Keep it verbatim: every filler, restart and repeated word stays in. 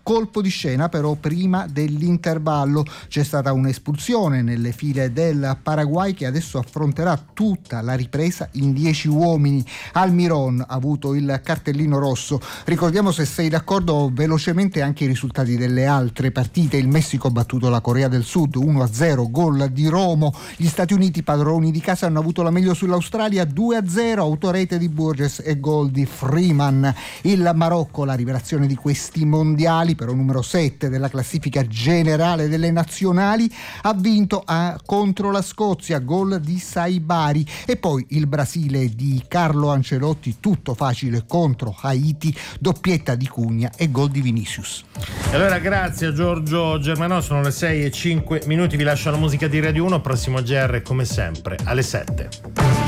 colpo di scena però prima dell'intervallo. C'è stata un'espulsione nelle file del Paraguay, che adesso affronterà tutta la ripresa in dieci uomini. Almiron ha avuto il cartellino rosso. Ricordiamo, se sei d'accordo, velocemente anche i risultati delle altre partite. Il Messico ha battuto la Corea del Sud uno a zero, gol di Romo. Gli Stati Uniti, padroni di casa, hanno avuto la meglio sull'Australia due a zero, autorete di Burgess e gol di Freeman. Il Marocco, la rivelazione di questi mondiali, però numero sette della classifica generale delle nazionali, ha vinto a, contro la Scozia, gol di Saibari. E poi il Brasile di Carlo Ancelotti, tutto facile contro Haiti, doppietta di Cugna e gol di Vinicius. E allora grazie a Giorgio Germanò, sono le sei e cinque minuti, vi lascio la musica di Radio uno, prossimo G R come sempre alle sette.